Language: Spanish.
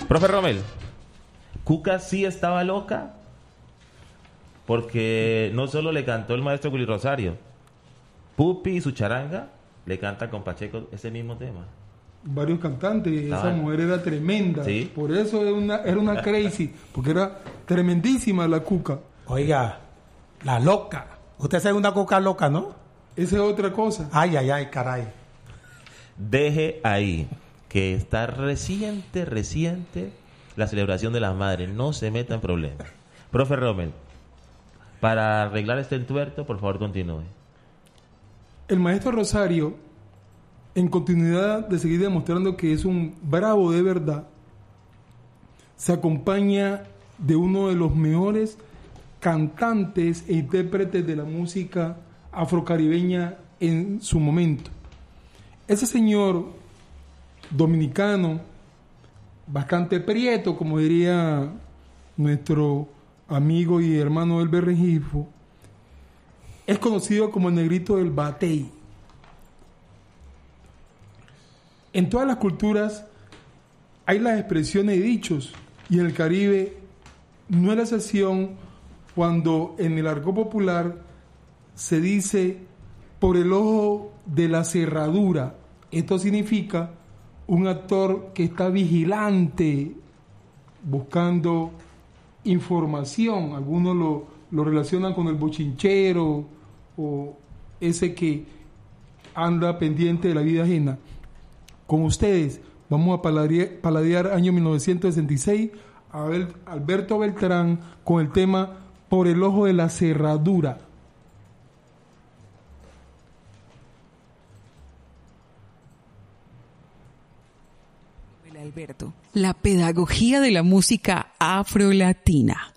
Profe Rommel, ¿Cuca sí estaba loca? Porque no solo le cantó el maestro Willy Rosario, Pupi y su charanga le canta con Pacheco ese mismo tema. Varios cantantes, esa mujer era tremenda. ¿Sí? Por eso era una crazy, porque era tremendísima la Cuca. Oiga, la loca. Usted es una Cuca loca, ¿no? Esa es otra cosa. Ay, caray. Deje ahí, que está reciente la celebración de las madres. No se meta en problemas. Profe Rommel, para arreglar este entuerto, por favor, continúe. El maestro Rosario, en continuidad de seguir demostrando que es un bravo de verdad, se acompaña de uno de los mejores cantantes e intérpretes de la música afrocaribeña en su momento. Ese señor dominicano, bastante prieto, como diría nuestro amigo y hermano Elber Regifo, es conocido como el negrito del batey. En todas las culturas hay las expresiones y dichos, y en el Caribe no es la excepción cuando en el argot popular se dice por el ojo de la cerradura. Esto significa un actor que está vigilante, buscando información. Algunos lo relacionan con el bochinchero o ese que anda pendiente de la vida ajena. Con ustedes vamos a paladear año 1966 a Alberto Beltrán con el tema Por el ojo de la cerradura. Alberto, la pedagogía de la música afrolatina.